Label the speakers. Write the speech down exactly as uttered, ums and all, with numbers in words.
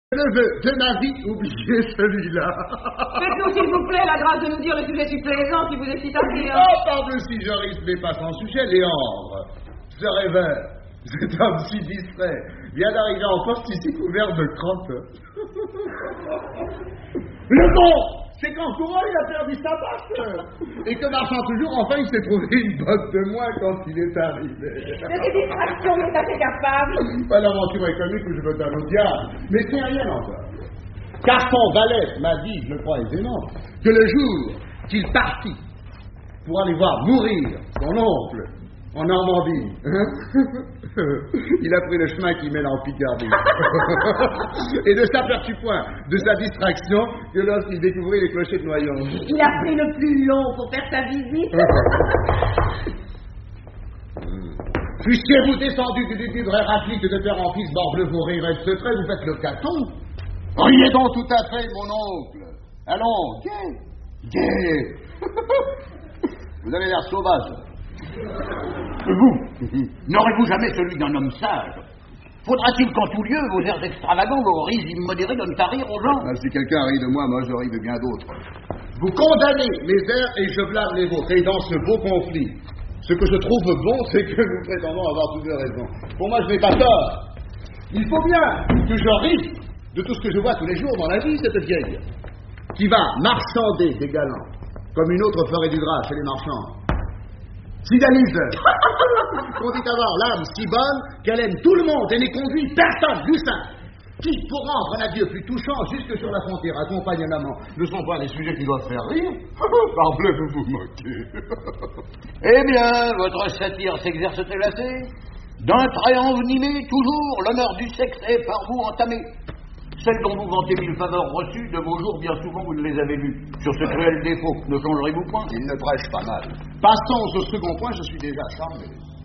Speaker 1: ne veux de ma vie oublier celui-là.
Speaker 2: Faites-nous, s'il vous plaît, la grâce de nous dire le sujet si plaisant qui vous excite à dire.
Speaker 1: Oh, par-dessus, Joris n'est pas sans sujet, Léandre. Ce rêveur, cet homme si distrait, vient d'arriver en poste ici couvert de crottes. Le bon, c'est qu'en courant, il a perdu sa patte. Et que marchant toujours, enfin, il s'est trouvé une botte de moins quand il est arrivé.
Speaker 2: De ces distractions, il est assez capable.
Speaker 1: Pas l'aventure économique où je veux un au diable, mais c'est rien encore. Car son valet m'a dit, je le crois aisément, que le jour qu'il partit pour aller voir mourir son oncle en Normandie, hein, il a pris le chemin qui mène en Picardie. Et ne s'aperçut point de sa distraction que lorsqu'il découvrit les clochers de Noyon.
Speaker 2: Il a pris le plus long pour faire sa visite.
Speaker 1: Fussiez-vous descendu du début de Héraclite de père en fils, morbleu, vos rires et secrets, vous faites le caton. Riez donc tout à fait, mon oncle. Allons, gai, gai. Vous avez l'air sauvage.
Speaker 3: Vous, n'aurez-vous jamais celui d'un homme sage? Faudra-t-il qu'en tout lieu, vos airs extravagants, vos rises immodérés donnent à rire aux gens?
Speaker 1: Ah, si quelqu'un rit de moi, moi je ris de bien d'autres. Vous condamnez mes airs et je blâme les vôtres. Et dans ce beau conflit, ce que je trouve bon, c'est que nous prétendons avoir tous deux raison. Pour moi, je n'ai pas tort. Il faut bien que je ris de tout ce que je vois tous les jours dans la vie, cette vieille, qui va marchander des galants, comme une autre ferait du gras chez les marchands. Fidalise, qu'on dit avoir l'âme si bonne qu'elle aime tout le monde et n'est conduit personne du sein. Qui, pour rendre un adieu plus touchant jusque sur la frontière, accompagne un amant, ne sont pas les sujets qui doivent faire rire. Parbleu, vous vous moquez.
Speaker 3: Eh bien, votre satire s'exerce-t-elle assez? D'un trait envenimé, toujours, l'honneur du sexe est par vous entamé. Celles dont vous vantez mille faveurs reçues, de vos jours, bien souvent, vous ne les avez vues. Sur ce cruel défaut, ne changerez-vous point?
Speaker 1: Il ne prêche pas mal. Passons au second point, je suis déjà charmé.